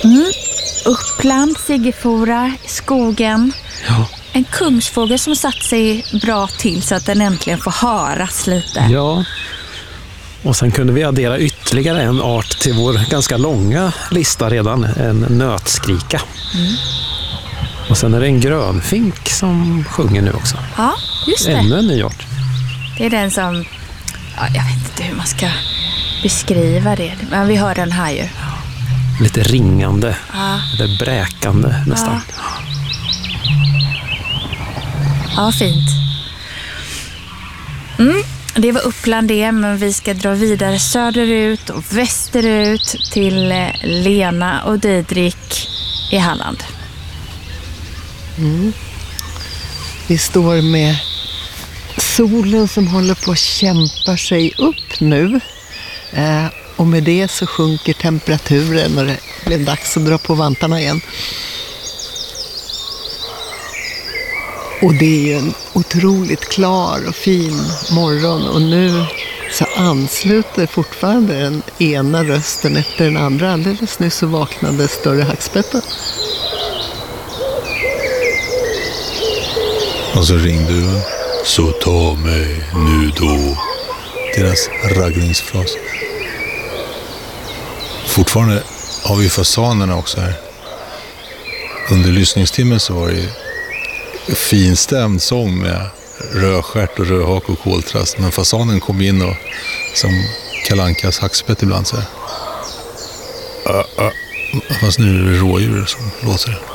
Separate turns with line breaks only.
Uppland, Siggefora, skogen.
Ja.
En kungsfågel som satt sig bra till så att den äntligen får höras lite.
Ja. Och sen kunde vi addera ytterligare en art till vår ganska långa lista redan. En nötskrika. Och sen är det en grönfink som sjunger nu också.
Ja, just det.
Ännu en ny art.
Det är den som... Ja, jag vet inte hur man ska beskriva det. Men vi hör den här ju.
Lite ringande.
Ja.
Eller bräkande nästan.
Ja, fint. Det var Uppland det, men vi ska dra vidare söderut och västerut till Lena och Didrik i Halland.
Vi står med solen som håller på att kämpa sig upp nu. Och med det så sjunker temperaturen och det blir dags att dra på vantarna igen. Och det är ju en otroligt klar och fin morgon och nu så ansluter fortfarande den ena rösten efter den andra. Alldeles nyss så vaknade större hackspetten.
Och så ringde du. Så ta mig nu då. Deras raggningsfras. Fortfarande har vi fasanerna också här. Under lyssningstimmen så var det finstämd sång med rödstjärt och rödhak och koltrast. Men fasanen kom in och som Kalle Ankas hackspett ibland så här. Fast nu är det rådjur som låter.